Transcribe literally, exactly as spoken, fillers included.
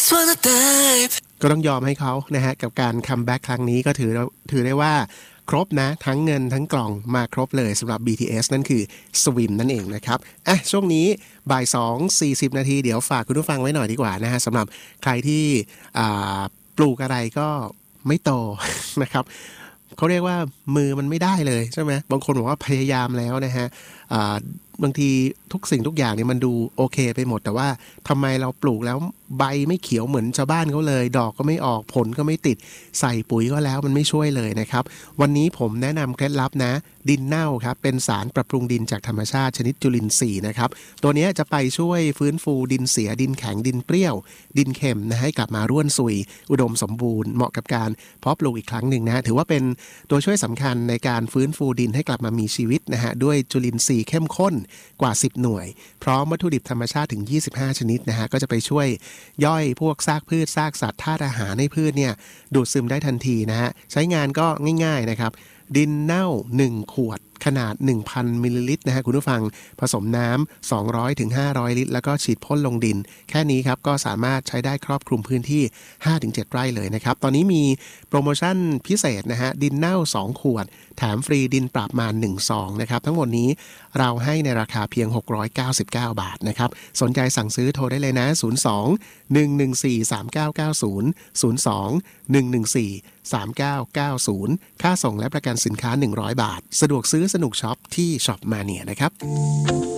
ก็ต้องยอมให้เขานะฮะกับการคัมแบ็กครั้งนี้ก็ถือถือได้ว่าครบนะทั้งเงินทั้งกล่องมาครบเลยสำหรับ บี ที เอส นั่นคือ Swim นั่นเองนะครับอ่ะช่วงนี้บ่ายสองสี่สิบนาทีเดี๋ยวฝากคุณผู้ฟังไว้หน่อยดีกว่านะฮะสำหรับใครที่ปลูกอะไรก็ไม่โตนะครับเขาเรียกว่ามือมันไม่ได้เลยใช่ไหมบางคนบอกว่าพยายามแล้วนะฮะบางทีทุกสิ่งทุกอย่างเนี่ยมันดูโอเคไปหมดแต่ว่าทำไมเราปลูกแล้วใบไม่เขียวเหมือนชาวบ้านเขาเลยดอกก็ไม่ออกผลก็ไม่ติดใส่ปุ๋ยก็แล้วมันไม่ช่วยเลยนะครับวันนี้ผมแนะนำเคล็ดลับนะดินเน่าครับเป็นสารปรับปรุงดินจากธรรมชาติชนิดจุลินทรีย์นะครับตัวนี้จะไปช่วยฟื้นฟูดินเสียดินแข็งดินเปรี้ยวดินเค็มนะให้กลับมาร่วนซุยอุดมสมบูรณ์เหมาะกับการเพาะปลูกอีกครั้งหนึ่งนะถือว่าเป็นตัวช่วยสำคัญในการฟื้นฟูดินให้กลับมามีชีวิตนะฮะด้วยจุลินทรีย์เข้มข้นกว่าสิบหน่วยพร้อมวัตถุดิบธรรมชาติถึงยี่สิบห้าชนิดนะฮะก็จะไปช่วยย่อยพวกซากพืชซากสัตว์ธาตุอาหารให้พืชเนี่ยดูดซึมได้ทันทีนะฮะใช้งานก็ง่ายๆนะครับดินเน่าหนึ่งขวดขนาด หนึ่งพัน มิลลิลิตรนะฮะคุณผู้ฟังผสมน้ำสองร้อยถึงห้าร้อยลิตรแล้วก็ฉีดพ่นลงดินแค่นี้ครับก็สามารถใช้ได้ครอบคลุมพื้นที่ ห้าถึงเจ็ด ไร่เลยนะครับตอนนี้มีโปรโมชั่นพิเศษนะฮะดินเน่าสองขวดแถมฟรีดินปราบมารหนึ่งซองนะครับทั้งหมดนี้เราให้ในราคาเพียงหกร้อยเก้าสิบเก้าบาทนะครับสนใจสั่งซื้อโทรได้เลยนะศูนย์ สอง หนึ่ง หนึ่ง สี่ สาม เก้า เก้า ศูนย์ ศูนย์ สอง หนึ่ง หนึ่ง สี่ สาม เก้า เก้า ศูนย์ค่าส่งและประกันสินค้าหนึ่งร้อยบาทสะดวกซื้อสนุกช็อปที่ช็อปมาเนียนะครับ